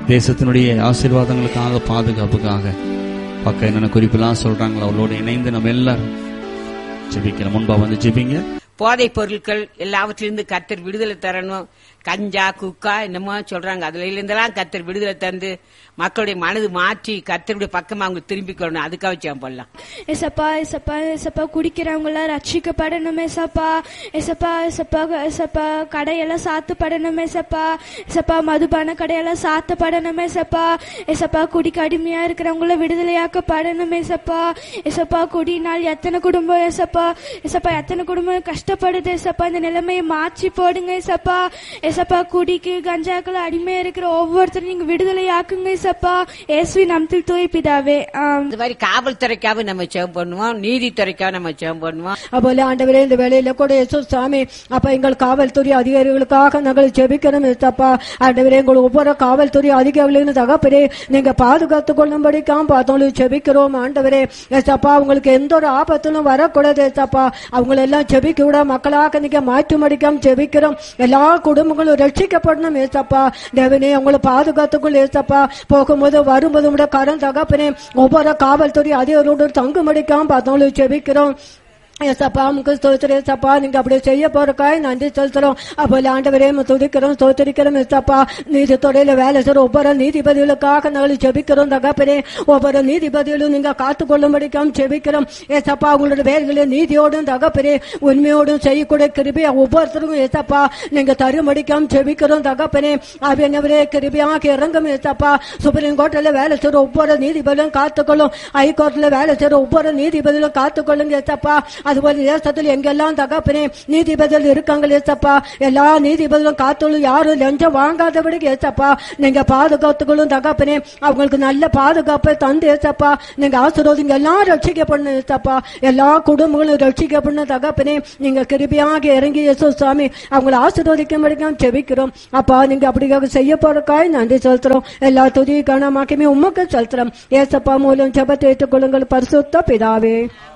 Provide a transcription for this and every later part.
தேசத்தினுடைய ஆசீர்வாதங்களுக்காக, பாதுகாப்புக்காக பக்கம் என்னென்ன குறிப்பெல்லாம் சொல்றாங்களோ அவளோட இணைந்து நம்ம எல்லாரும் ஜெபிக்கலாம். முன்பா வந்து ஜெபிங்க. போதைப் பொருட்கள் எல்லாவற்றிலிருந்து கர்த்தர் விடுதலை தரணும். கஞ்சா, குக்கா என்னமோ சொல்றாங்க, அதுல இருந்தெல்லாம் கர்த்தர் விடுதலை தந்து மக்களுடைய மனது மாற்றி கர்த்தருடைய பக்கமா அவங்க திரும்பிக்கணும். அதுக்காக ஜெபம் பண்ணலாம். ஏசப்பா ஏசப்பா ஏசப்பா குடிக்கிறவங்க எல்லாம் ரட்சிக்கப்படணும். ஏசப்பா ஏசப்பா ஏசப்பா ஏசப்பா கடையெல்லாம் சாத்துப்படணும். ஏசப்பா ஏசப்பா மதுபான கடையெல்லாம் சாத்தப்படணும். ஏசப்பா ஏசப்பா குடிக்கு அடிமையா இருக்கிறவங்கள விடுதலையாக்கப்படணும். ஏசப்பா ஏசப்பா குடினால் எத்தனை குடும்பம் ஏசப்பா ஏசப்பா எத்தனை குடும்பம் கஷ்டப்படுது. ஏசப்பா இந்த நிலைமையை மாற்றி போடுங்க. ஏசப்பா ஏசப்பா குடிக்கு கஞ்சாக்கள் அடிமையா இருக்கிற ஒவ்வொருத்தரும் நீங்க விடுதலையாக்குங்க. ஏசப்பா இயேசுவின் நாமத்தில் தூய பிதாவே. இந்த மாதிரி காவல்துறைக்காக நம்ம ஜெபம் பண்ணுவோம், நீதித்துறைக்காக நம்ம ஜெபம் பண்ணுவோம். அப்போல ஆண்டவரே இந்த வேலையில கூட இயேசு சாமி அப்ப எங்கள் காவல்துறை அதிகாரிகளுக்காக நாங்கள் ஜெபிக்கிறோம். ஏசப்பா ஆண்டவரே எங்கள் ஒவ்வொரு காவல்துறை அதிகாரிகளின் தகப்பனே நீங்க பாதுகாத்துக் கொள்ளும்படிக்காம பார்த்தோம் ஜெபிக்கிறோம். ஆண்டவரே ஏசப்பா அவங்களுக்கு எந்த ஒரு ஆபத்திலும் வரக்கூடாது. ஏசப்பா அவங்களை எல்லாம் ஜெபிக்க விட மக்களாக நீங்க மாற்றுமடிக்காம ஜெபிக்கிறோம். எல்லா குடும்பங்களும் ரட்சிக்கப்படணும். ஏசப்பா தேவனே அவங்களை பாதுகாத்துக்குள் ஏசப்பா போகும்போது வரும்போது உடைய கரம் தகப்பனே ஒவ்வொரு காவல்துறை அதிகாரிகளோடு தங்குமடிக்காம பார்த்தோம் ஜெபிக்கிறோம். ஏசப்பா உங்க ஸ்தோத்திரம். ஏசப்பா நீங்க அப்படி செய்ய போறக்காய் நன்றி செலுத்துறோம். அப்போல ஆண்டவரே துதிக்கிறோம் ஸ்தோத்திரிக்கிறோம். ஏசப்பா நீதித்துறையில வேலை செய்ற ஒவ்வொரு நீதிபதிகளுக்காக நாங்கள் ஜெபிக்கிறோம். தகப்பனே ஒவ்வொரு நீதிபதிகளும் நீங்க காத்துக்கொள்ளும்படிக்காம ஜெபிக்கிறோம். ஏசப்பா உங்களோட வேலைகளை நீதியோடும் தகப்பனே உண்மையோடும் செய்யக்கூடிய கிருபையா ஒவ்வொருத்தருக்கும் ஏசப்பா நீங்க தரும்படிக்காம ஜெபிக்கிறோம். தகப்பனே அவனவரே கிருபையாக இறங்கும். ஏசப்பா சுப்ரீம் கோர்ட்ல வேலை செய்ற ஒவ்வொரு நீதிபதியும் காத்துக்கொள்ளும். ஹைகோர்ட்ல வேலை செய்ற ஒவ்வொரு நீதிபதிகளும் காத்துக்கொள்ளுங்க. ஏசப்பா அதுபோல தேசத்தில் எங்கெல்லாம் தகப்பனே நீதிபதிகள் இருக்காங்க ஏசப்பா எல்லா நீதிபதிகளும் காத்துள்ளும். யாரும் லஞ்சம் வாங்காதபடிக்கு ஏசப்பா நீங்க பாதுகாத்துக்களும். தகப்பனே அவங்களுக்கு நல்ல பாதுகாப்பை தந்து ஏசப்பா நீங்க ஆசீர்வாதம் எல்லாம் ரட்சிக்கப்படணும். ஏசப்பா எல்லா குடும்பங்களும் ரட்சிக்கப்படணும். தகப்பனே நீங்க கிருபையாக இறங்கி இயேசு சாமி அவங்களை ஆசீர்வதிக்க முடியும் ஜெபிக்கிறோம். அப்பா நீங்க அப்படியாக செய்ய போறக்காய் நன்றி செலுத்துறோம். எல்லா துதி கனமாக்கமே உமக்கு செலுத்துறோம். ஏசப்பா மூலம் ஜெபத்தை ஏற்றுக்கொள்ளுங்கள் பரிசுத்த பிதாவே.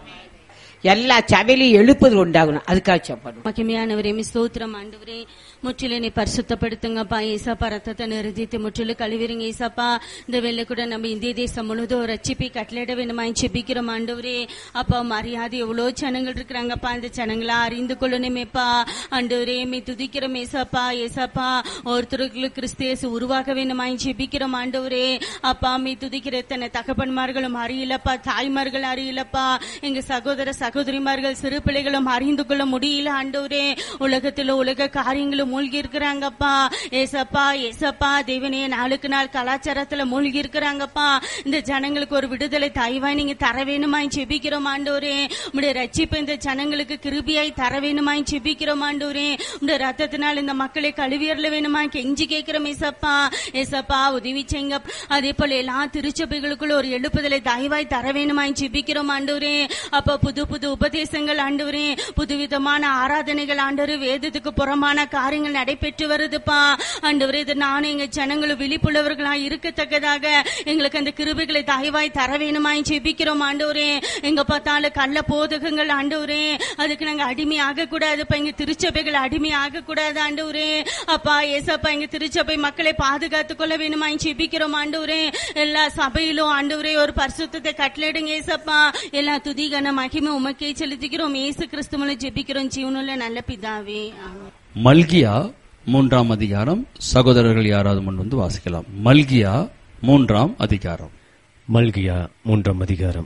எல்லா சபையிலையும் எழுப்புதல் உண்டாகணும். அதுக்காக ஜெபம். மகிமையானவரே ஸ்தோத்திரம். ஆண்டவரே முற்றிலும் பரிசுத்தப்படுத்துங்கப்பா. ஏசப்பா ரத்தத்தை நிறுத்திட்டு முற்றிலும் கழுவிருங்க. ஏசப்பா இந்த வேலை கூட நம்ம இந்திய தேசம் முழுதும் ரட்சிப்பை கட்டளையிட வேணுமா ஜெபிக்கிறோம். ஆண்டவரே அப்பா மரியாதை எவ்வளவு ஜனங்கள் இருக்கிறாங்கப்பா, இந்த ஜனங்களா அறிந்து கொள்ளணுமேப்பா. ஆண்டவரே துதிக்கிறோம். ஏசப்பா ஏசப்பா ஒருத்தருக்கு கிறிஸ்தேசு உருவாக வேணுமா ஜெபிக்கிறோம். ஆண்டவரே அப்பா துதிக்கிற எத்தனை தகப்பன்மார்களும் அறியலப்பா, தாய்மார்கள் அறியலப்பா, எங்க சகோதர சகோதரிமார்கள் சிறு பிள்ளைகளும் அறிந்து கொள்ள முடியல. ஆண்டவரே உலகத்துல உலக காரியங்களும் மூழ்கி இருக்கிறாங்கப்பா. ஏசப்பா ஏசப்பா தேவனே நாளுக்கு நாள் கலாச்சாரத்துல மூழ்கி இருக்கிறாங்கப்பா. இந்த ஜனங்களுக்கு ஒரு விடுதலை தயவாய் நீங்க தர வேணுமாய் ஜெபிக்கிறோம். ஆண்டவரே உடைய ரட்சிப்பு இந்த ஜனங்களுக்கு கிருபியாய் தர வேணுமாய் ஜெபிக்கிறோம். ஆண்டவரே உடைய ரத்தத்தினால் இந்த மக்களை கழுவியறல வேணுமாய் கெஞ்சி கேட்கிறோம். ஏசப்பா ஏசப்பா உதவி செய்யுங்க. அதே போல எல்லா திருச்சபைகளுக்குள்ள ஒரு எழுப்புதலை தயவாய் தர வேணுமாய் ஜெபிக்கிறோம். ஆண்டவரே அப்ப புது புது உபதேசங்கள் ஆண்டவரே, புதுவிதமான ஆராதனைகள் ஆண்டவரே, வேதத்துக்கு புறமான காரியங்கள் நடைபெற்று வருதுப்பா. ஆண்டவரே இது நானும் எங்க ஜனங்களும் விழிப்புள்ளவர்களா இருக்கத்தக்கதாக எங்களுக்கு அந்த கிருபைகளை தயவாய் தர வேணுமாய் ஜெபிக்கிறோம். ஆண்டவரே எங்க பார்த்தாலும் கள்ள போதகங்கள் ஆண்டவரே அதுக்கு நாங்க அடிமையாக கூடாது. எங்க திருச்சபைகள் அடிமையாக கூடாது. ஆண்டவரே அப்பா ஏசப்பா எங்க திருச்சபை மக்களை பாதுகாத்துக் கொள்ள வேணுமாய் ஜெபிக்கிறோம். ஆண்டவரே எல்லா சபையிலும் ஆண்டவரே ஒரு பரிசுத்தத்தை கட்டளையிடுங்க. ஏசப்பா எல்லா துதிகன மகிமை உமக்கே செலுத்திக்கிறோம். இயேசு கிறிஸ்துவிலே ஜெபிக்கிறோம் ஜீவனுள்ள நல்ல பிதாவே. மல்கியா 3ஆம் அதிகாரம். சகோதரர்கள் யாராவது முன் வந்து வாசிக்கலாம். மல்கியா 3ஆம் அதிகாரம். மல்கியா 3ஆம் அதிகாரம்.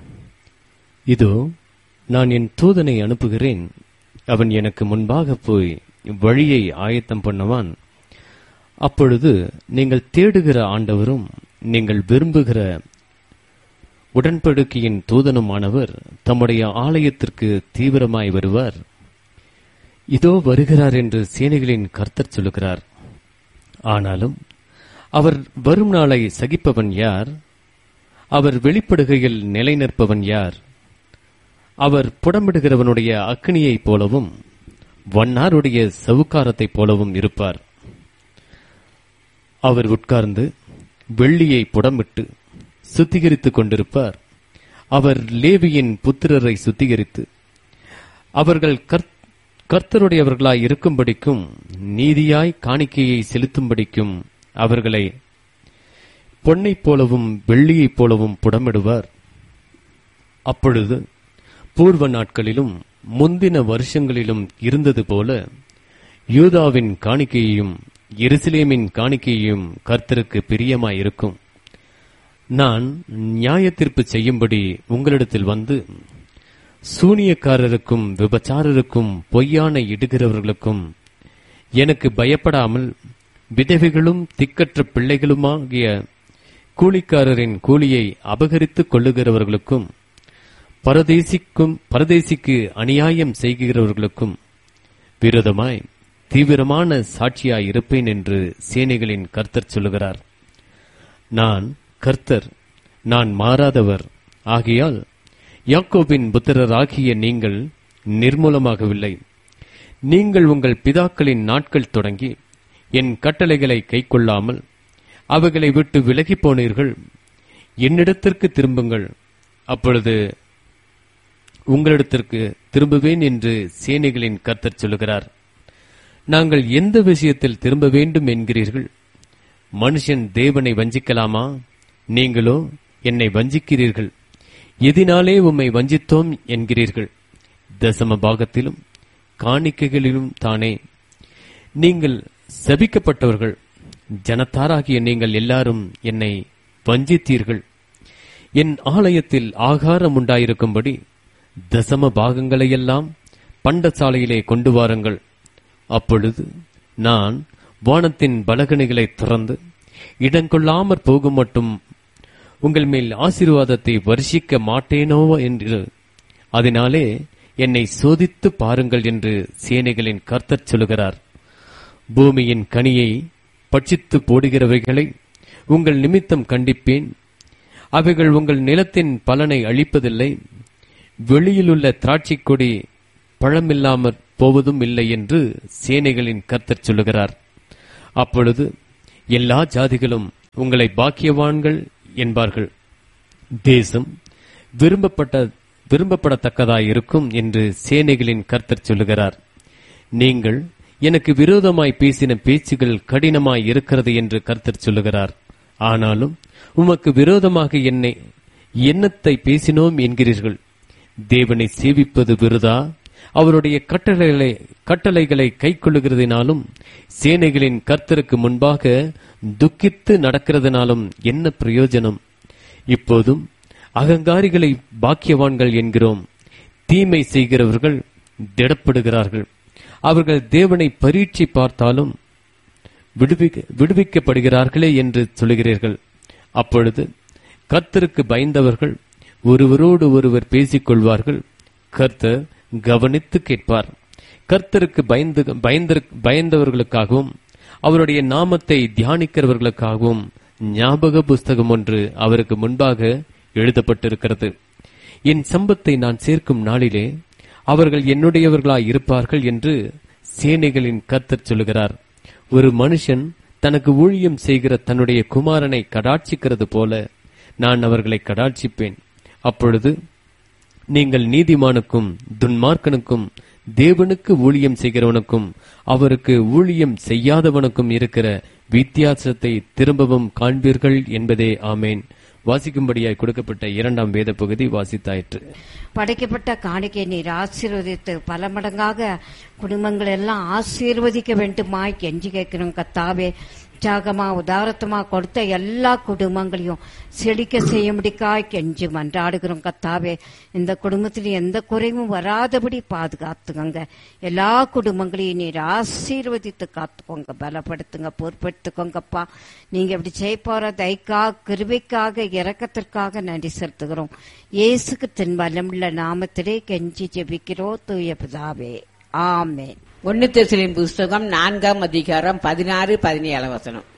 இதோ நான் என் தூதனை அனுப்புகிறேன், அவன் எனக்கு முன்பாக போய் வழியை ஆயத்தம் பண்ணுவான். அப்பொழுது நீங்கள் தேடுகிற ஆண்டவரும் நீங்கள் விரும்புகிற உடன்படிக்கையின் தூதனுமானவர் தம்முடைய ஆலயத்திற்கு தீவிரமாய் வருவார். இதோ வருகிறார் என்று சேனைகளின் கர்த்தர் சொல்லுகிறார். ஆனாலும் அவர் வரும் நாளை சகிப்பவன் யார்? அவர் வெளிப்படுகையில் நிலை நிற்பவன் யார்? அவர் புடமிடுகிறவனுடைய அக்கினியைப் போலவும் வண்ணாருடைய சவுக்காரத்தைப் போலவும் இருப்பார். அவர் உட்கார்ந்து வெள்ளியை புடமிட்டு சுத்திகரித்துக் கொண்டிருப்பார். அவர் லேவியின் புத்திரரை சுத்திகரித்து அவர்கள் கர்த்தருடையவர்களாய் இருக்கும்படிக்கும் நீதியாய் காணிக்கையை செலுத்தும்படிக்கும் அவர்களை பொன்னைப் போலவும் வெள்ளியைப் போலவும் புடமிடுவார். அப்பொழுது பூர்வ நாட்களிலும் முந்தின வருஷங்களிலும் இருந்தது போல யூதாவின் காணிக்கையையும் எருசலேமின் காணிக்கையையும் கர்த்தருக்கு பிரியமாயிருக்கும். நான் நியாயத்தீர்ப்பு செய்யும்படி உங்களிடத்தில் வந்து சூனியக்காரருக்கும் விபச்சாரருக்கும் பொய்யான இடுகிறவர்களுக்கும் எனக்கு பயப்படாமல் விதவைகளும் திக்கற்ற பிள்ளைகளுமாகிய கூலிக்காரரின் கூலியை அபகரித்துக் கொள்ளுகிறவர்களுக்கும் பரதேசிக்கு அநியாயம் செய்கிறவர்களுக்கும் விரோதமாய் தீவிரமான சாட்சியாயிருப்பேன் என்று சேனைகளின் கர்த்தர் சொல்லுகிறார். நான் கர்த்தர், நான் மாறாதவர். ஆகையால் யாக்கோபின் புத்திரராகிய நீங்கள் நிர்மூலமாகவில்லை. நீங்கள் உங்கள் பிதாக்களின் நாட்கள் தொடங்கி என் கட்டளைகளை கைக்கொள்ளாமல் அவைகளை விட்டு விலகி போனீர்கள். என்னிடத்திற்கு திரும்புங்கள், அப்பொழுது உங்களிடத்திற்கு திரும்புவேன் என்று சேனைகளின் கர்த்தர் சொல்லுகிறார். நாங்கள் எந்த விஷயத்தில் திரும்ப வேண்டும் என்கிறீர்கள்? மனுஷன் தேவனை வஞ்சிக்கலாமா? நீங்களோ என்னை வஞ்சிக்கிறீர்கள். எதினாலே உம்மை வஞ்சித்தோம் என்கிறீர்கள்? தசம பாகத்திலும் காணிக்கைகளிலும் தானே. நீங்கள் சபிக்கப்பட்டவர்கள், ஜனத்தாராகிய நீங்கள் எல்லாரும் என்னை வஞ்சித்தீர்கள். என் ஆலயத்தில் ஆகாரம் உண்டாயிருக்கும்படி தசம பாகங்களையெல்லாம் பண்டசாலையிலே கொண்டு வாருங்கள். அப்பொழுது நான் வானத்தின் பலகணிகளை திறந்து இடங்கொள்ளாமற் போகும் மட்டும் உங்கள் மேல் ஆசீர்வாதத்தை வருஷிக்க மாட்டேனோ என்று அதனாலே என்னை சோதித்து பாருங்கள் என்று சேனைகளின் கர்த்தர் சொல்லுகிறார். பூமியின் கனியை பட்சித்து போடுகிறவைகளை உங்கள் நிமித்தம் கண்டிப்பேன். அவைகள் உங்கள் நிலத்தின் பலனை அளிப்பதில்லை. வெளியிலுள்ள திராட்சை கொடி பழமில்லாமற் போவதும் இல்லை என்று சேனைகளின் கர்த்தர் சொல்லுகிறார். அப்பொழுது எல்லா ஜாதிகளும் உங்களை பாக்கியவான்கள் என்பார்கள். தேசம் விரும்பப்படத்தக்கதாயிருக்கும் என்று சேனைகளின் கர்த்தர் சொல்லுகிறார். நீங்கள் எனக்கு விரோதமாய் பேசின பேச்சுகள் கடினமாய் இருக்கிறது என்று கர்த்தர் சொல்லுகிறார். ஆனாலும் உமக்கு விரோதமாக என்னத்தை பேசினோம் என்கிறீர்கள். தேவனை சேவிப்பது விருதா? அவருடைய கட்டளைகளை கைக்கொள்ளுகிறதினாலும் சேனைகளின் கர்த்தருக்கு முன்பாக துக்கித்து நடக்கிறதுனாலும் என்ன பிரயோஜனம்? இப்போதும் அகங்காரிகளை பாக்கியவான்கள் என்கிறோம். தீமை செய்கிறவர்கள் திடப்படுகிறார்கள். அவர்கள் தேவனை பரீட்சை பார்த்தாலும் விடுவிக்கப்படுகிறார்களே என்று சொல்கிறீர்கள். அப்பொழுது கர்த்தருக்கு பயந்தவர்கள் ஒருவரோடு ஒருவர் பேசிக் கொள்வார்கள். கர்த்தர் கவனித்து கேட்பார். கர்த்தருக்கு பயந்தவர்களுக்காகவும் அவருடைய நாமத்தை தியானிக்கிறவர்களுக்காகவும் ஞாபக புஸ்தகம் ஒன்று அவருக்கு முன்பாக எழுதப்பட்டிருக்கிறது. என் சம்பத்தை நான் சேர்க்கும் நாளிலே அவர்கள் என்னுடையவர்களாய் இருப்பார்கள் என்று சேனைகளின் கர்த்தர் சொல்லுகிறார். ஒரு மனுஷன் தனக்கு ஊழியம் செய்கிற தன்னுடைய குமாரனை கடாட்சிக்கிறது போல நான் அவர்களை கடாட்சிப்பேன். அப்பொழுது நீங்கள் நீதிமானுக்கும் துன்மார்க்கனுக்கும் தேவனுக்கு ஊழியம் செய்கிறவனுக்கும் அவருக்கு ஊழியம் செய்யாதவனுக்கும் இருக்கிற வித்தியாசத்தை திரும்பவும் காண்பீர்கள் என்பதே. ஆமேன். வாசிக்கும்படியாய் கொடுக்கப்பட்ட 2ஆம் வேத பகுதி வாசித்தாயிற்று. படைக்கப்பட்ட காணிக்கை நீர் ஆசீர்வதித்து பல மடங்காக குடும்பங்கள் எல்லாம் ஆசீர்வதிக்க வேண்டுமாய் கெஞ்சி கேட்கிறோம் கர்த்தாவே. உற்சாகமா உதாரத்தமா கொடுத்த எல்லா குடும்பங்களையும் செழிக்க செய்யும்படிக்காய் கெஞ்சி மன்றாடுகிறோம் கர்த்தாவே. இந்த குடும்பத்தில எந்த குறைவும் வராதபடி பாதுகாத்துக்கோங்க. எல்லா குடும்பங்களையும் நீர் ஆசீர்வதித்து காத்துக்கோங்க, பலப்படுத்துங்க, பொறுப்படுத்துக்கோங்கப்பா. நீங்க இப்படி செய்ய போற தயக்காக கிருபைக்காக இரக்கத்திற்காக நன்றி செலுத்துகிறோம். இயேசுக்கு தன் வல்லமுள்ள நாமத்திலே கெஞ்சி ஜெபிக்கிறோம் தூய பிதாவே. ஆமென். 1 தெசலோனிக்கேயர் புஸ்தகம் 4ஆம் அதிகாரம் 16-17 வசனம்.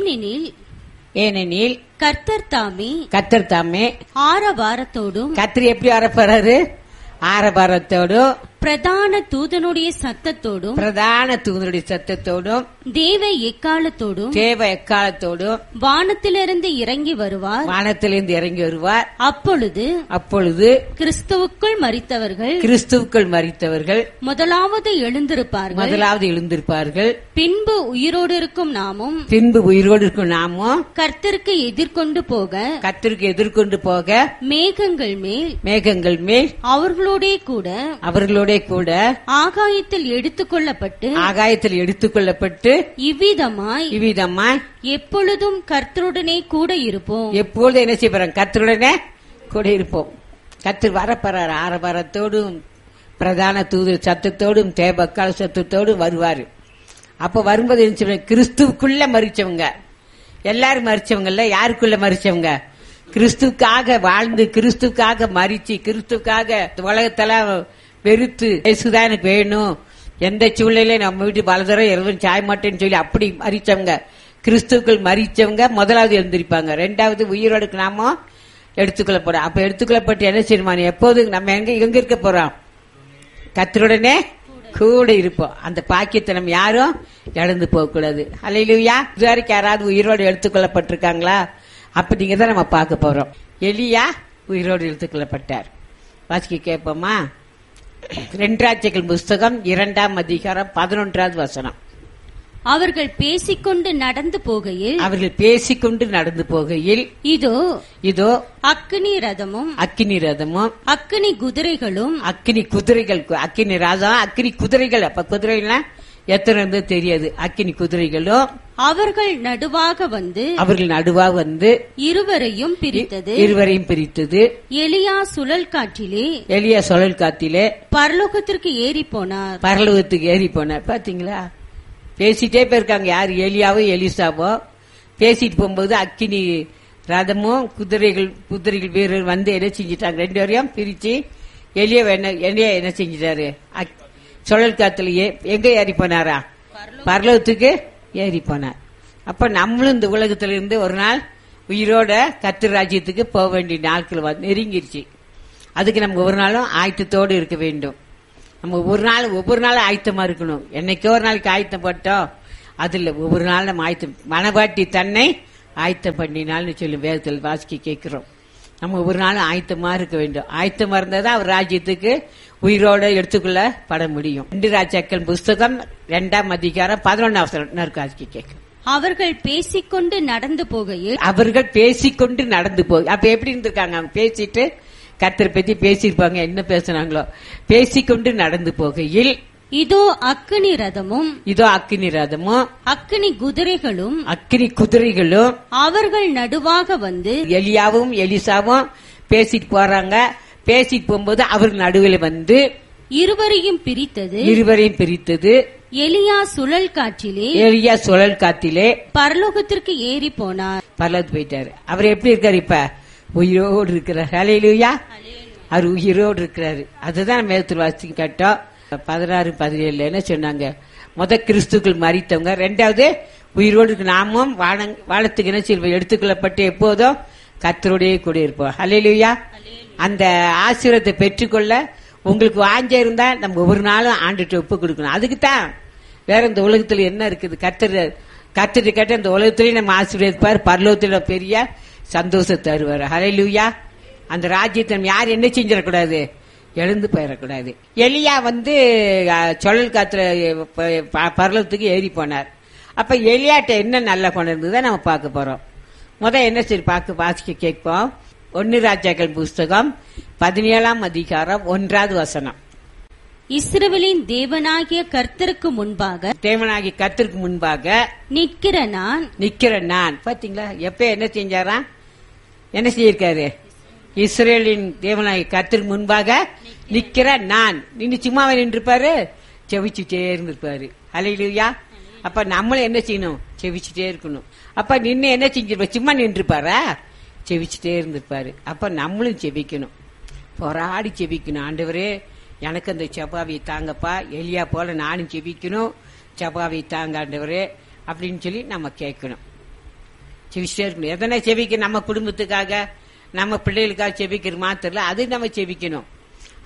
ஏனெனில் கர்த்தர் தாமே ஆரவாரத்தோடும், கர்த்தர் எப்படி ஆரப்பறாரு? ஆரவாரத்தோடும் பிரதான தூதனுடைய சத்தத்தோடும் பிரதான தூதனுடைய சத்தத்தோடும் தேவ எக்காலத்தோடும் தேவ எக்காலத்தோடும் வானத்திலிருந்து இறங்கி வருவார். வானத்திலிருந்து இறங்கி வருவார். அப்பொழுது கிறிஸ்துவுக்குள் மரித்தவர்கள் முதலாவது எழுந்திருப்பார்கள். பின்பு உயிரோடு இருக்கும் நாமும் கர்த்தருக்கு எதிர்கொண்டு போக மேகங்கள் மேல் அவர்களோடே கூட ஆகாயத்தில் எடுத்துக்கொள்ளப்பட்டு இவ்விதமாய் எப்பொழுதும் கர்த்தருடனே கூட இருப்போம். எப்பொழுதும் என்ன செய்யறோம்? கர்த்தருடனே கூட இருப்போம். கர்த்தர் வரப்போறார். ஆரவாரத்தோடும் பிரதான தூது சத்தத்தோடும் தேவக்கால சத்தத்தோடும் வருவாரு. அப்ப வரும்போது என்ன செய்வாங்க? கிறிஸ்துவுக்குள்ள மரிச்சவங்க எல்லாரும் மரிச்சவங்கல்ல. யாருக்குள்ள மரிச்சவங்க? கிறிஸ்துக்காக வாழ்ந்து, கிறிஸ்துக்காக மரிச்சு, கிறிஸ்துக்காக உலகத்தெல்லாம் வெறுத்து இயேசுதான் எனக்கு வேணும், எந்த சூழ்நிலையில நம்ம வீட்டு பலதரம் எதுவும் சாய மாட்டேன்னு சொல்லி அப்படி மரிச்சவங்க, கிறிஸ்துக்குள் மரிச்சவங்க முதலாவது எழுந்திருப்பாங்க. ரெண்டாவது உயிரோடுக்கு நாம எடுத்துக்கொள்ளப்படும். அப்ப எடுத்துக்கொள்ளப்பட்டு என்ன செய்யணுமா? எப்போது நம்ம எங்க இருக்க போறோம்? கர்த்தருடனே கூட இருப்போம். அந்த பாக்கியத்தை நம்ம யாரும் இழந்து போக கூடாது. அல்லேலூயா. இதுவரைக்கும் யாராவது உயிரோடு எடுத்துக்கொள்ளப்பட்டிருக்காங்களா? அப்படிங்க தான் நம்ம பார்க்க போறோம். எலியா உயிரோடு எடுத்துக்கொள்ளப்பட்டார். வாசிக்க கேட்போமா? 2 ராஜாக்கள் புஸ்தகம் 2ஆம் அதிகாரம் 11வது வசனம். அவர்கள் பேசிக்கொண்டு நடந்து போகையில் இதோ அக்கினி ரதமும் அக்கினி குதிரைகள், அக்கினி குதிரைகள். அப்ப குதிரைகள் எத்தனை இருந்து தெரியாது. அக்கினி குதிரைகளும் அவர்கள் நடுவாக வந்து இருவரையும் பிரித்தது. எலியா சுழல் காற்றிலே பரலோகத்திற்கு ஏறி போனார். பாத்தீங்களா? பேசிட்டே போயிருக்காங்க. யாரு? எலியாவும் எலிசாவோ பேசிட்டு போகும்போது அக்கினி ரதமும் குதிரைகள் வீரர்கள் வந்து என்ன செஞ்சிட்டாங்க? 2 பேரையும் பிரிச்சு எலியா என்ன செஞ்சிட்டாரு? சுழல் காத்துல எங்க ஏறி போனாரா? பரலோகத்துக்கு ஏறி போனார். அப்ப நம்மளும் இந்த உலகத்துல இருந்து ஒரு நாள் உயிரோட கர்த்தர் ராஜ்யத்துக்கு போக வேண்டிய நாட்கள் நெருங்கிருச்சு. அதுக்கு நம்ம ஒரு நாளும் ஆயத்தத்தோடு இருக்க வேண்டும். நம்ம ஒவ்வொரு நாளும் ஆயத்தமா இருக்கணும். என்னைக்கோ ஒரு நாளைக்கு ஆயத்தம் பட்டோம் அதுல ஒவ்வொரு நாள் நம்ம ஆயத்தம் மனவாட்டி தன்னை ஆயத்தம் பண்ணினால்னு சொல்லி வேதத்தில் வாசிக்க கேட்கிறோம். நம்ம ஒவ்வொரு நாளும் ஆயத்தமா இருக்க வேண்டும். ஆயத்தமா இருந்தாதான் அவர் ராஜ்யத்துக்கு உயிரோட எடுத்துக்கொள்ள பட முடியும். 2 ராஜாக்கள் புஸ்தகம் 2ஆம் அதிகாரம் 11ஆம் வசனம் வாசிக்க கேட்கிறோம். அவர்கள் பேசிக்கொண்டு நடந்து போகையில் அப்ப எப்படி இருந்திருக்காங்க? அவங்க பேசிட்டு கர்த்தரை பத்தி பேசிருப்பாங்க. என்ன பேசினாங்களோ? பேசிக்கொண்டு நடந்து போகையில் இதோ அக்கினி ரதமும் அக்கினி குதிரைகளும் அவர்கள் நடுவாக வந்து எலியாவும் எலிசாவும் பேசிட்டு போறாங்க. பேசிட்டு போகும்போது அவர்கள் நடுவில் வந்து இருவரையும் பிரித்தது. எலியா சுழல் காற்றிலே பரலோகத்திற்கு ஏறி போனார். பரலோகத்துக்கு போயிட்டாரு. அவர் எப்படி இருக்காரு? இப்ப உயிரோடு இருக்கிறார். ஹல்லேலூயா. அவர் உயிரோடு இருக்கிறாரு. அதுதான் மேகத்தில் வாசிச்சு கேட்டோம். 16, 17 என்ன சொன்னாங்க? கிறிஸ்துக்குள் மரித்தவங்க, 2வது உயிரோடு நாமும் வாழத்துக்கு என்ன செய்வோம்? எடுத்துக்கொள்ளப்பட்டு எப்போதும் கர்த்தரோடே கூட இருப்போம். ஹல்லேலூயா. அந்த ஆசீர்வாதத்தை பெற்றுக்கொள்ள உங்களுக்கு வாஞ்ச இருந்தா நம்ம ஒவ்வொரு நாளும் ஆண்டுட்டு ஒப்பு கொடுக்கணும். அதுக்குத்தான் வேற இந்த உலகத்துல என்ன இருக்குது? கர்த்தர் கேட்ட இந்த உலகத்திலேயே நம்ம ஆசீர்வதிப்பார், பரலோகத்துல பெரிய சந்தோஷத்தை தருவார். ஹல்லேலூயா. அந்த ராஜ்யத்தை யார் என்ன செஞ்சிடக்கூடாது? எழுந்து போயிடக்கூடாது. எலியா வந்து சுழல் காத்துல பரலோகத்துக்கு ஏறி போனார். அப்ப எலியாட்ட என்ன நல்ல குணம் இருந்ததை நம்ம பார்க்க போறோம். என்ன சரி வாசிக்க கேட்போம். 1 ராஜாக்கள் புஸ்தகம் 17ஆம் அதிகாரம் 1வது வசனம். இஸ்ரவேலின் தேவனாகிய கர்த்தருக்கு முன்பாக நிற்கிற நான். பாத்தீங்களா? எப்ப என்ன செஞ்சாரா? என்ன செய்யிருக்காரு? இஸ்ரேலின் தேவனாகிய கர்த்தருக்கு முன்பாக நிற்கிற நான். நின்று சும்மாவே நின்றுப்பாரு, செவிச்சுட்டே இருந்திருப்பாரு. ஹல்லேலூயா. அப்ப நம்மளும் என்ன செய்யணும்? செவிச்சுட்டே இருக்கணும். அப்ப நின்று என்ன செஞ்சிருப்பாரு? சும்மா நின்றுப்பாரா? செவிச்சுட்டே இருந்திருப்பாரு. அப்ப நம்மளும் செவிக்கணும், போராடி செவிக்கணும். ஆண்டவரே எனக்கு அந்த செபாவியை தாங்கப்பா, எலியா போல நானும் செவிக்கணும், செபாவியை தாங்க ஆண்டவரே அப்படின்னு சொல்லி நம்ம கேட்கணும். செவிச்சுட்டே இருக்கணும். எதனா செவிக்க நம்ம குடும்பத்துக்காக நம்ம பிள்ளைகளுக்காக செபிக்கிற மாத்திரல அது நம்ம செபிக்கணும்.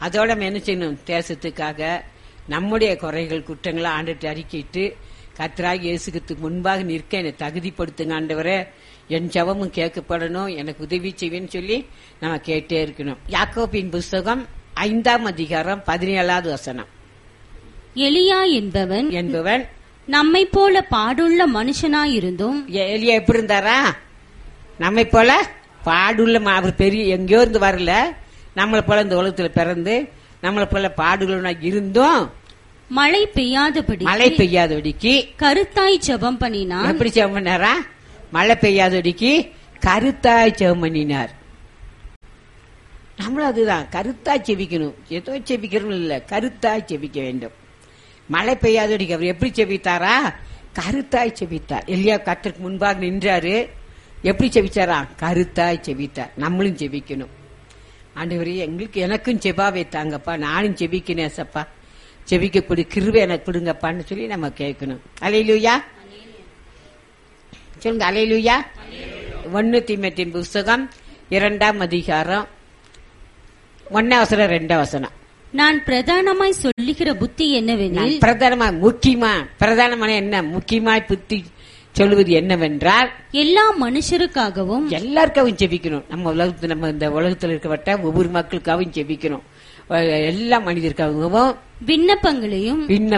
அதோட நம்ம என்ன செய்யணும்? தேசத்துக்காக நம்முடைய குறைகள் குற்றங்களை ஆண்டுட்டு அறிக்கிட்டு, கர்த்தராகிய இயேசுவுக்கு முன்பாக நிற்க என்னை தகுதிப்படுத்துங்க ஆண்டவரே, என் ஜெபமும் கேட்கப்படணும், எனக்கு உதவி செய்வேன்னு சொல்லி நம்ம கேட்டே இருக்கணும். யாக்கோபின் புஸ்தகம் 5ஆம் அதிகாரம் 17வது வசனம். எலியா என்பவன் நம்மை போல பாடுள்ள மனுஷனாயிருந்தும். எலியா எப்படி இருந்தாரா? நம்மை போல பாடுள்ள, அவர் பெரிய எங்கேயோ இருந்து வரல, நம்மளை போல இந்த உலகத்துல பிறந்து நம்மளை போல பாடுள்ள இருந்தும் மழை பெய்யாதபடிக்கு கருத்தாய் ஜெபம் பண்ணினார். எப்படி ஜெபம் பண்ணாரா? மழை பெய்யாதபடிக்கு கருத்தாய் ஜெபம் பண்ணினார். நம்மளும் அதுதான், கருத்தாய் செபிக்கணும். ஏதோ செபிக்கிறோம் இல்ல, கருத்தாய் செபிக்க வேண்டும். மழை பெய்யாதபடிக்கு அவர் எப்படி செபித்தாரா? கருத்தாய் செபித்தார். எலியா கர்த்தருக்கு முன்பாக நின்றாரு. எப்படி செபிச்சாரா? கருத்தாய் செபித்தார். நம்மளும் செபிக்கணும். ஆண்டவரே, எனக்கும் செபாவை தாங்கப்பா, நானும் செபிக்கணும் ஏசப்பா, செபிக்கக்கூடிய கிருபை எனக்கு கொடுங்கப்பான்னு சொல்லி நம்ம கேட்கணும். அல்லேலூயா சொல்லுங்க. அல்லேலூயா. 1 தீமோத்தேயுவின் புஸ்தகம் 2ஆம் அதிகாரம் 1 வசனம் 2 வசனம். நான் பிரதானமாய் சொல்லுகிற புத்தி என்னவெனில், பிரதானமான என்ன முக்கியமாய் புத்தி சொல்லுவது என்னவென்றால், எல்லா மனுஷருக்காகவும் எல்லாருக்காகவும் ஜெபிக்கணும். நம்ம இந்த உலகத்தில் இருக்கப்பட்ட ஒவ்வொரு மக்களுக்காகவும் ஜெபிக்கணும். எல்லா மனிதருக்காகவும் விண்ணப்பங்களையும்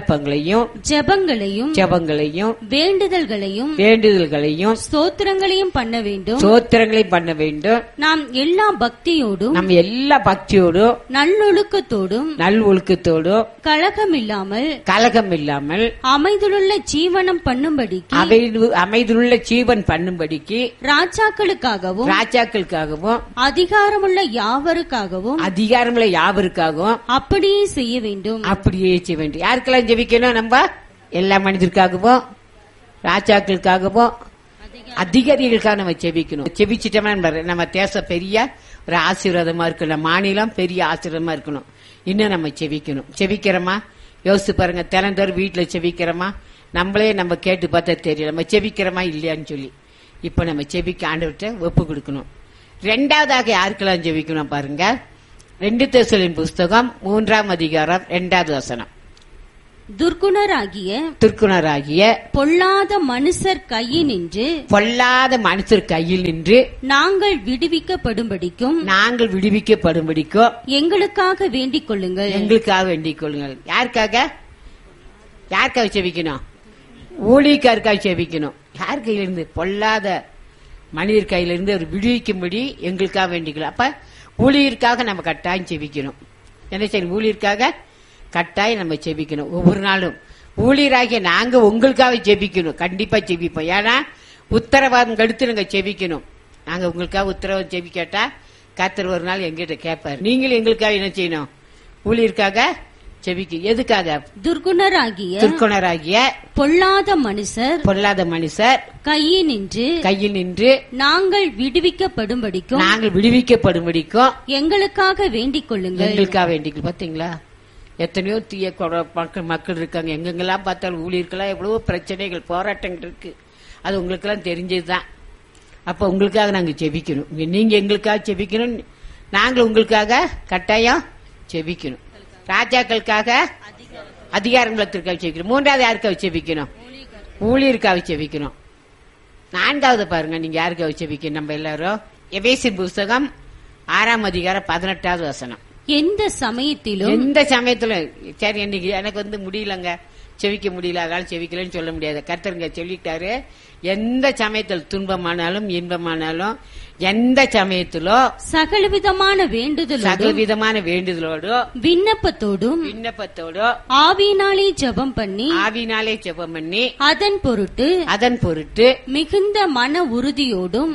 ஜெபங்களையும் வேண்டுதல்களையும் ஸ்தோத்திரங்களையும் பண்ண வேண்டும். நாம் எல்லா பக்தியோடும் நல்லொழுக்கத்தோடும் கலகமில்லாமல் அமைதியுள்ள ஜீவனம் பண்ணும்படிக்கு ராஜாக்களுக்காகவும் அதிகாரமுள்ள யாவருக்காகவும் அப்படியே செய்ய வேண்டும். யாருக்கெல்லாம் ஜெபிக்கணும்? நம்ம எல்லா மனிதருக்காகவும், ராஜாக்களுக்காகவும், அதிகாரிகளுக்காக நம்ம ஜெபிக்கணும். ஜெபிச்சிட்டோம்னா நம்ம தேசம் பெரிய ஒரு ஆசீர்வாதமா இருக்கணும், மாநிலம் பெரிய ஆசீர்வாதமா இருக்கணும். இன்னும் நம்ம ஜெபிக்கணும். ஜெபிக்கிறோமா? யோசிச்சு பாருங்க. தினந்தோறும் வீட்டுல ஜெபிக்கிறோமா? நம்மளே நம்ம கேட்டு பார்த்தா தெரியும் நம்ம ஜெபிக்கிறோமா இல்லையான்னு சொல்லி. இப்ப நம்ம ஜெபிக்க ஆண்டவர்கிட்ட ஒப்பு கொடுக்கணும். 2வதாக யாருக்கெல்லாம் ஜெபிக்கணும் பாருங்க. 2 தெசலோனிக்கேயர் புஸ்தகம் 3ஆம் அதிகாரம் 2வது வசனம். துர்க்குணராகிய பொல்லாத மனுஷர் கையில் நின்று நாங்கள் விடுவிக்கப்படும்படிக்கும் எங்களுக்காக வேண்டிக் கொள்ளுங்கள். யாருக்காக ஜெபிக்கணும்? ஊழியக்காருக்காக ஜெபிக்கணும். யார் கையிலிருந்து? பொல்லாத மனிதர் கையிலிருந்து அவர் விடுவிக்கும்படி எங்களுக்காக வேண்டிக்கலாம். அப்ப ஊழியருக்காக நம்ம கட்டாயம் ஜெபிக்கணும். என்ன செய்யணும்? ஊழியருக்காக கட்டாயம் நம்ம ஜெபிக்கணும். ஒவ்வொரு நாளும் ஊழியராகிய நாங்க உங்களுக்காக ஜெபிக்கணும். கண்டிப்பா ஜெபிப்போம். ஏன்னா உத்தரவாதம் கடுத்து நாங்க ஜெபிக்கணும். நாங்க உங்களுக்காக உத்தரவாதம் ஜெபிக்காட்டா கர்த்தர் ஒரு நாள் எங்கிட்ட கேட்பாரு. நீங்களும் எங்களுக்காக என்ன செய்யணும்? ஊழியருக்காக ஜெபிக்க. எதுக்காக? துர்க்குணராகிய பொல்லாத மனுஷர் கையில் நின்று நாங்கள் விடுவிக்கப்படும்படிக்கும் எங்களுக்காக வேண்டிக் கொள்ளுங்கள். பாத்தீங்களா? எத்தனையோ தீய மக்கள் இருக்காங்க. எங்கெங்கெல்லாம் பார்த்தாலும் ஊழியர்களா எவ்வளவோ பிரச்சனைகள், போராட்டங்கள் இருக்கு. அது உங்களுக்கு எல்லாம் தெரிஞ்சதுதான். அப்ப உங்களுக்காக நாங்க ஜெபிக்கணும். நீங்க எங்களுக்காக ஜெபிக்கணும், நாங்கள் உங்களுக்காக கட்டாயம் ஜெபிக்கணும். ராஜாக்களுக்காக, அதிகாரங்களுக்காக ஜெபிக்கணும். 3வது யாருக்காக ஜெபிக்கணும்? ஊழியருக்காக ஜெபிக்கணும். 4வது பாருங்க, நீங்க யாருக்காக ஜெபிக்கணும்? நம்ம எல்லாரும் எபேசியர் புஸ்தகம் 6ஆம் அதிகாரம் 18வது வசனம். எந்த சமயத்திலும் சரி, இன்னைக்கு எனக்கு முடியலங்க, செவிக்க முடியல, அதனால செவிக்கலன்னு சொல்ல முடியாது. கர்த்தருங்க சொல்லிட்டாரு, எந்த சமயத்தில் துன்பமானாலும் இன்பமானாலும் எந்த சமயத்திலோ சகலவிதமான வேண்டுதலோடு விண்ணப்பத்தோடும் ஆவியினாலே ஜெபம் பண்ணி அதன் பொருட்டு மிகுந்த மன உறுதியோடும்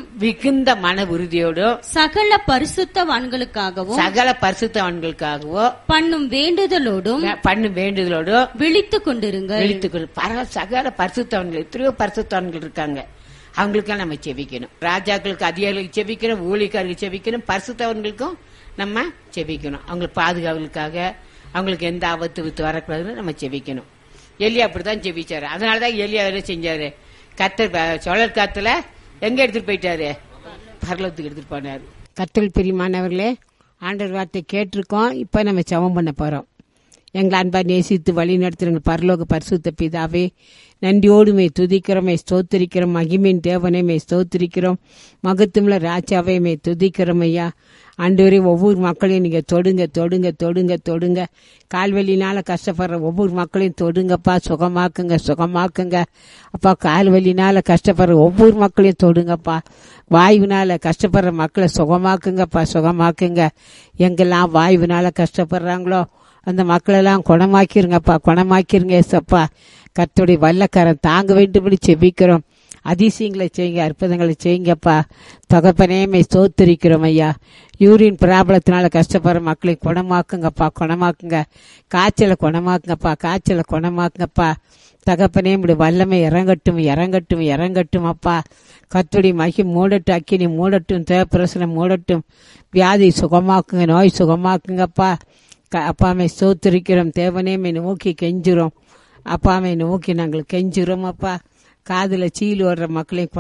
சகல பரிசுத்தவான்களுக்காகவும் பண்ணும் வேண்டுதலோடும் விழித்துக் கொண்டிருங்கள். சகல பரிசுத்தவான்கள், எத்தனையோ பரிசுத்தவான்கள் இருக்காங்க. அவங்களுக்கெல்லாம் நம்ம செபிக்கணும். ராஜாக்களுக்கு, அதிகாரிகளுக்கு செபிக்கணும், ஊழியக்காரர்களுக்கு செபிக்கணும், பரிசுத்தவர்களுக்கும் நம்ம செபிக்கணும். அவங்களுக்கு பாதுகாவலுக்காக, அவங்களுக்கு எந்த ஆபத்து வரக்கூடாதுன்னு நம்ம செபிக்கணும். எலியா அப்படித்தான் செபிச்சாரு. அதனாலதான் எலியா என்ன செஞ்சாரு? சோழர் காத்துல எங்க எடுத்துட்டு போயிட்டாரு? பரலோகத்துக்கு எடுத்துட்டு போனாரு. கர்த்தர் பிரியமானவர்களே, ஆண்டவர் வார்த்தை கேட்டிருக்கோம். இப்ப நம்ம ஜெபம் பண்ண போறோம். எங்களை அன்பா நேசித்து வழி நடத்துகிற பரலோக பரிசுத்த பிதாவே, நன்றியோடுமே துதிக்கிறோமே, ஸ்தோத்திரிக்கிறோம். மகிமையின் தேவனையுமே ஸ்தோத்திரிக்கிறோம். மகத்துவமுள்ள ராஜாவையுமே துதிக்கிறோம் ஐயா. ஆண்டவரே, ஒவ்வொரு மக்களையும் நீங்க தொடுங்க தொடுங்க தொடுங்க தொடுங்க. கால்வலினால கஷ்டப்படுற ஒவ்வொரு மக்களையும் தொடுங்கப்பா, சுகமாக்குங்க சுகமாக்குங்க அப்பா. கால்வலினால கஷ்டப்படுற ஒவ்வொரு மக்களையும் தொடுங்கப்பா. வாயுவினால கஷ்டப்படுற மக்களை சுகமாக்குங்கப்பா, சுகமாக்குங்க. எங்கெல்லாம் வாயுவினால கஷ்டப்படுறாங்களோ அந்த மக்களெல்லாம் குணமாக்கிருங்கப்பா, குணமாக்கிருங்க ஏசப்பா. கர்த்தருடைய வல்லக்கரம் தாங்க வேண்டும்படி செபிக்கிறோம். அதிசயங்களை செய்யுங்க, அற்புதங்களை செய்யுங்கப்பா. தகப்பனேமே ஸ்தோத்திரிக்கிறோம் ஐயா. யூரின் பிராபலத்தினால கஷ்டப்படுற மக்களை குணமாக்குங்கப்பா, குணமாக்குங்க. காய்ச்சலை குணமாக்குங்கப்பா, காய்ச்சலை குணமாக்குங்கப்பா. தகப்பனே, இப்படி வல்லமை இறங்கட்டும் இறங்கட்டும் இறங்கட்டும் அப்பா. கர்த்தருடைய மகி மூடட்டும், அக்கினி மூடட்டும், தேவப்பிரசனம் மூடட்டும். வியாதி சுகமாக்குங்க, நோய் சுகமாக்குங்கப்பா. அப்பாமை ஸ்தோத்திரிக்கிறோம். தேவனேமே நோக்கி கெஞ்சுறோம். அப்பாமை நோக்கி நாங்கள் கெஞ்சுறோம் அப்பா. காதுல சீல் ஓடுற மக்களையும்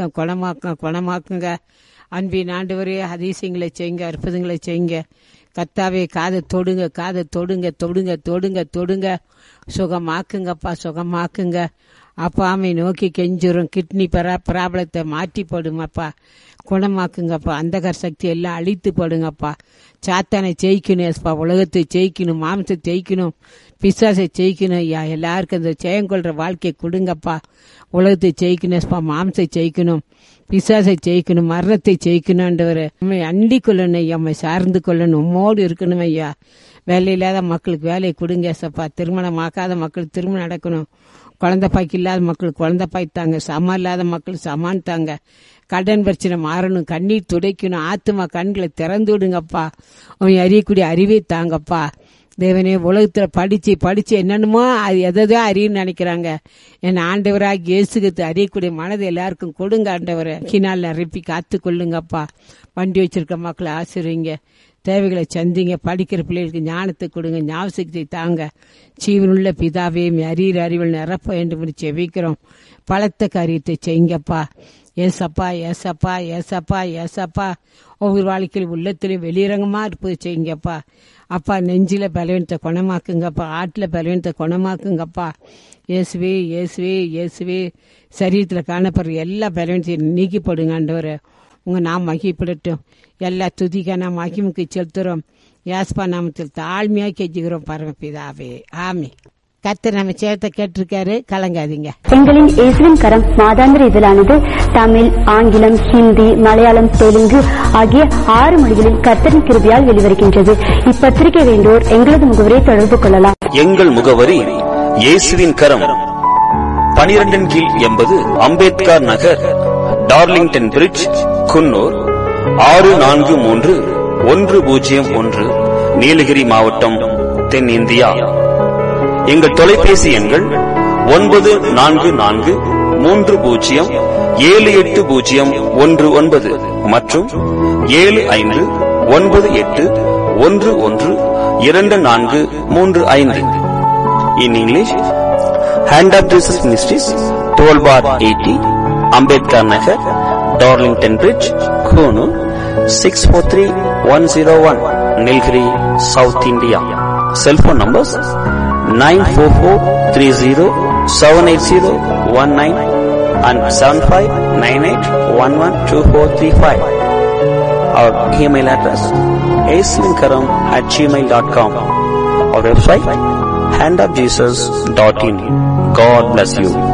குணமாக்குங்க. அன்பின் ஆண்டவரே, அதிசயங்களை செய்யுங்க, அற்புதங்களை செய்யுங்க. கர்த்தாவே, காதை தொடுங்க, காதை தொடுங்க தொடுங்க தொடுங்க தொடுங்க. சுகமாக்குங்கப்பா, சுகமாக்குங்க. அப்பாமை நோக்கி கெஞ்சுறோம். கிட்னி பிராபலத்தை மாற்றி போடுங்கப்பா, குணமாக்குங்கப்பா. அந்தகர் சக்தி எல்லாம் அழித்து போடுங்கப்பா. சாத்தானை ஜெயிக்கணும், உலகத்தை ஜெயிக்கணும், மாம்சத்தை ஜெயிக்கணும், பிசாசை ஜெயிக்கணும் ஐயா. எல்லாருக்கும் இந்த ஜெயங்கொள்ற வாழ்க்கை கொடுங்கப்பா. உலகத்தை ஜெயிக்கணும், மாம்சை ஜெயிக்கணும், பிசாசை ஜெயிக்கணும், மரணத்தை ஜெயிக்கணும்ன்றவர் நம்மை அண்டி கொள்ளணும் ஐயா, நம்மை சார்ந்து கொள்ளணும், உம்மோடு இருக்கணும் ஐயா. வேலை இல்லாத மக்களுக்கு வேலையை கொடுங்க சப்பா. திருமணம் ஆகாத மக்களுக்கு திருமணம் நடக்கணும். குழந்தை பாய்க்கு இல்லாத மக்களுக்கு குழந்தை பாய் தாங்க. சமான் இல்லாத மக்களுக்கு சமான் தாங்க. கடன் பிரச்சனை மாறணும், கண்ணீர் துடைக்கணும், ஆத்துமா கண்களை திறந்து விடுங்கப்பா. அவன் அறியக்கூடிய அறிவை தாங்கப்பா. தேவனே, உலகத்துல படிச்சு என்னென்னமோ அது எதோ அறியுன்னு நினைக்கிறாங்க. என் ஆண்டவராக இயேசுக்கு அறியக்கூடிய மனதை எல்லாருக்கும் கொடுங்க ஆண்டவரை. கினால் நிரப்பி காத்து கொள்ளுங்கப்பா. வண்டி வச்சிருக்க மக்களை ஆசிரியங்க, தேவைகளை சந்திங்க. படிக்கிற பிள்ளைகளுக்கு ஞானத்தை கொடுங்க, ஞாபகத்தை தாங்க. ஜீவனுள்ள பிதாவே, அறிகிற அறிவில் நிரப்ப வேண்டும் செபிக்கிறோம். பலத்த காரியத்தை செய்யுங்கப்பா. ஏசப்பா ஏசப்பா ஏசப்பா ஏசப்பா. ஒவ்வொரு வாழ்க்கையில் உள்ளத்திலும் வெளியிறங்கமா இருப்பது செய்யுங்கப்பா. அப்பா, நெஞ்சில பலவீனத்தை குணமாக்குங்கப்பா, ஆட்டுல பலவீனத்தை குணமாக்குங்கப்பா. இயேசுவே இயேசுவே இயேசுவே. சரீரத்தில் காணப்படுற எல்லா பலவீனத்தையும் நீக்கி போடுங்க ஆண்டவரே. உங்க நாம் மகிப்படட்டும். எல்லா துதிக்க நாம் மகிமுக்கு செலுத்துறோம். யாஸ்பா நாமத்தில் தாழ்மையா கெஞ்சுகிறோம் பரமபிதாவே, ஆமே. கர்த்தர் நம்ம சேர்த்த கேட்டிருக்காரு, கலங்காதீங்க. எங்களின் இயேசுவின் கரம் மாதாந்திர இதழானது தமிழ், ஆங்கிலம், ஹிந்தி, மலையாளம், தெலுங்கு ஆகிய 6 மொழிகளில் கர்த்தரின் கிருபையால் வெளிவருகின்றது. இப்பத்திரிகை வேண்டோர் எங்களது முகவரியை தொடர்பு கொள்ளலாம். எங்கள் முகவரி இயேசுவின் கரம், 12 கீழ் 80 அம்பேத்கர் நகர், டார்லிங்டன் பிரிட்ஜ், குன்னூர் 643101, நீலகிரி மாவட்டம், தென்னிந்தியா. எங்கள் தொலைபேசி எண்கள் 9443078019 மற்றும் 7598112435. In English, Hand of Jesus Ministries, 12/80, Ambedkar Nagar, Darlington Bridge, Konoor, 643101, Nilgiri, South India. Cell phone numbers 944307801 and 7598112435. Our email address asvinkaram@gmail.com. Our website handofjesus.in. God bless you.